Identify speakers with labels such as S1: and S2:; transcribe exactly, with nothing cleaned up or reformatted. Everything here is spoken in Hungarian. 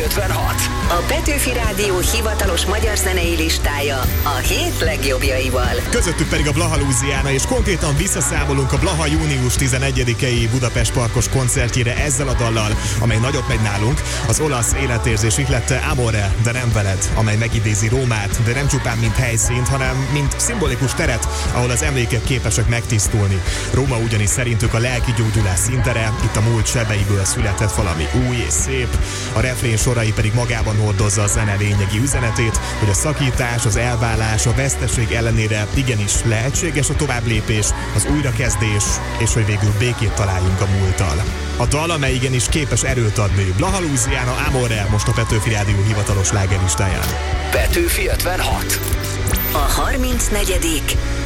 S1: ötvenhat.
S2: A Petőfi Rádió hivatalos magyar zenei listája a hét legjobbjaival.
S3: Közöttük pedig a Blaha Louisiana, és konkrétan visszaszámolunk a Blaha június tizenegyedikei Budapest Parkos koncertjére ezzel a dallal, amely nagyot megy nálunk. Az olasz életérzés ihlette Amore, de nem veled, amely megidézi Rómát, de nem csupán mint helyszínt, hanem mint szimbolikus teret, ahol az emlékek képesek megtisztulni. Róma ugyanis szerintük a lelki gyógyulás színtere, itt a múlt sebeiből született valami új és szép. A refrén sorai pedig magában hordozza a zene lényegi üzenetét, hogy a szakítás, az elválás, a veszteség ellenére igenis lehetséges a továbblépés, az újrakezdés, és hogy végül békét találjunk a múlttal. A dal, amely igenis képes erőt adni. Blaha Louisiana, Amore, most a Petőfi Rádió hivatalos slágerlistáján.
S1: Petőfi ötvenhat.
S2: A harmincnegyedik